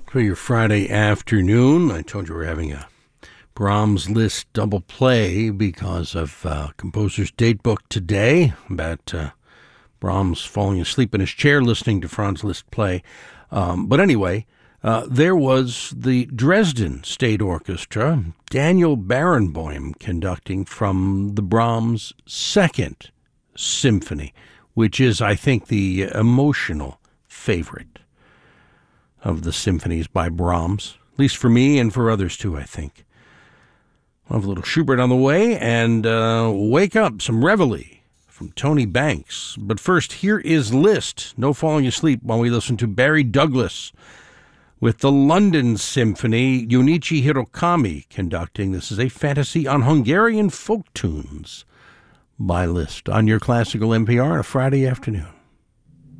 For your Friday afternoon, I told you we're having a Brahms Liszt double play because of composer's date book today about Brahms falling asleep in his chair listening to Franz Liszt play. But anyway, there was the Dresden State Orchestra, Daniel Barenboim conducting from the Brahms Second Symphony, which is, I think, the emotional favorite of the symphonies by Brahms, at least for me and for others too, I think. We'll have a little Schubert on the way, and Wake Up, some Reveille from Tony Banks. But first, here is Liszt, no falling asleep while we listen to Barry Douglas with the London Symphony, Junichi Hirokami conducting. This is a fantasy on Hungarian folk tunes by Liszt on your Classical NPR on a Friday afternoon.